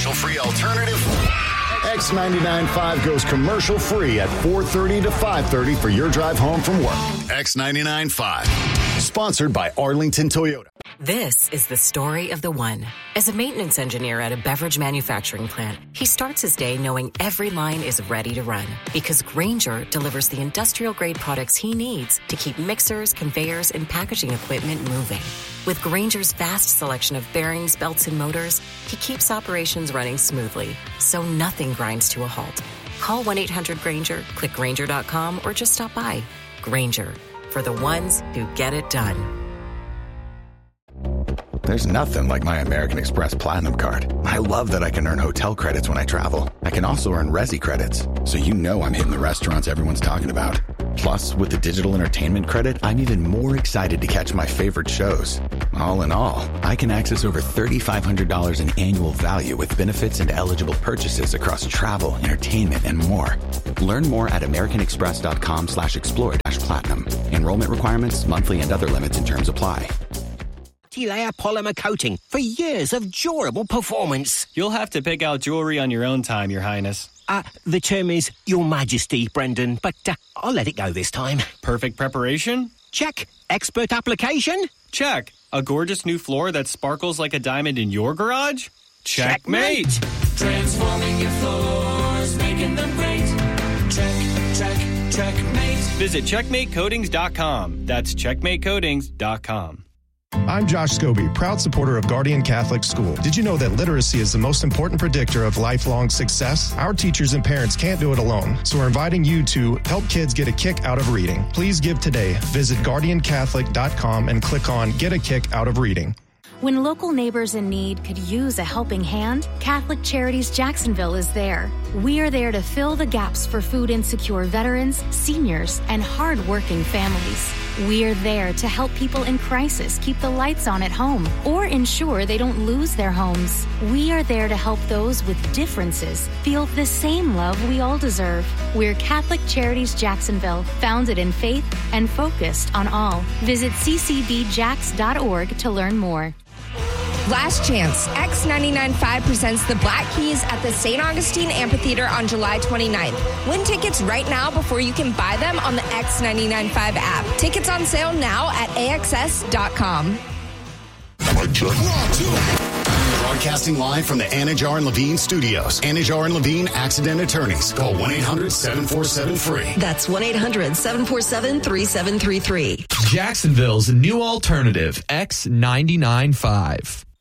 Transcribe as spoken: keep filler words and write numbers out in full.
commercial-free alternative. X ninety-nine point five goes commercial-free at four thirty to five thirty for your drive home from work. X ninety-nine point five. Sponsored by Arlington Toyota. This is the story of the one. As a maintenance engineer at a beverage manufacturing plant, he starts his day knowing every line is ready to run because Grainger delivers the industrial-grade products he needs to keep mixers, conveyors, and packaging equipment moving. With Grainger's vast selection of bearings, belts, and motors, he keeps operations running smoothly, so nothing grinds to a halt. Call one eight hundred Grainger, click Grainger dot com, or just stop by. Grainger, for the ones who get it done. There's nothing like my American Express Platinum Card. I love that I can earn hotel credits when I travel. I can also earn Resi credits, so you know I'm hitting the restaurants everyone's talking about. Plus, with the digital entertainment credit, I'm even more excited to catch my favorite shows. All in all, I can access over three thousand five hundred dollars in annual value with benefits and eligible purchases across travel, entertainment, and more. Learn more at americanexpress.com slash explore dash platinum. Enrollment requirements, monthly and other limits and terms apply. Multi-layer polymer coating for years of durable performance. You'll have to pick out jewelry on your own time, Your Highness. Uh, the term is Your Majesty, Brendan, but uh, I'll let it go this time. Perfect preparation? Check. Expert application? Check. A gorgeous new floor that sparkles like a diamond in your garage? Checkmate! Checkmate. Transforming your floors, making them great. Check, check, checkmate. Visit checkmate coatings dot com. That's checkmate coatings dot com. I'm Josh Scobie, proud supporter of Guardian Catholic School. Did you know that literacy is the most important predictor of lifelong success? Our teachers and parents can't do it alone, so we're inviting you to help kids get a kick out of reading. Please give today. Visit guardian catholic dot com and click on Get a Kick Out of Reading. When local neighbors in need could use a helping hand, Catholic Charities Jacksonville is there. We are there to fill the gaps for food insecure veterans, seniors, and hard-working families. We are there to help people in crisis keep the lights on at home or ensure they don't lose their homes. We are there to help those with differences feel the same love we all deserve. We're Catholic Charities Jacksonville, founded in faith and focused on all. Visit c c b jax dot org to learn more. Last Chance, X ninety-nine point five presents the Black Keys at the Saint Augustine Amphitheater on July twenty-ninth. Win tickets right now before you can buy them on the X ninety-nine point five app. Tickets on sale now at a x s dot com. Broadcasting live from the Anajar and Levine studios. Anajar and Levine Accident Attorneys. Call one eight hundred seven four seven free. That's one eight hundred seven four seven three seven three three. Jacksonville's new alternative, X ninety-nine point five.